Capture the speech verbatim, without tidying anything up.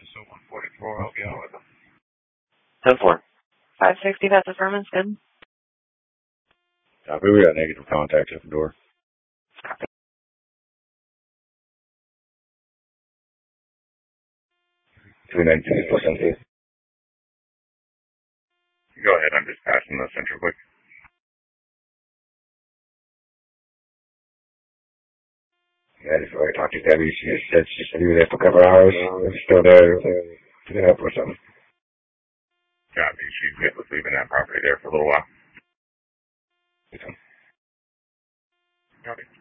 So one forty-four, I'll be out with them. ten four. five sixty, that's affirmance, good. Copy, we got negative contact at the door. Copy. three nineteen, four seventeen. Go ahead, I'm just passing the central quick. Yeah, just I talked to Debbie. She just said she said he was there for a couple hours. He's still there. Pick it up or something. Copy, she's good with leaving that property there for a little while. Okay. Copy.